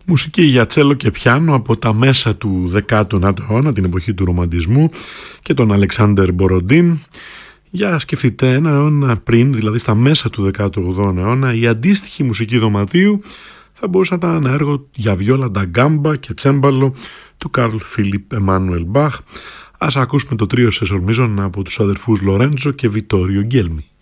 Μουσική για τσέλο και πιάνο από τα μέσα του 19ου αιώνα, την εποχή του ρομαντισμού και τον Αλεξάνδερ Μποροντίν. Για σκεφτείτε, ένα αιώνα πριν, δηλαδή στα μέσα του 18ου αιώνα, η αντίστοιχη μουσική δωματίου θα μπορούσε να ήταν ένα έργο για βιόλα νταγκάμπα και τσέμπαλο του Καρλ Φίλιπ Εμμάνουελ Μπαχ. Ας ακούσουμε το τρίο Σεσορμίζων από τους αδερφούς Λορέντζο και Βιτόριο Γκέλμι.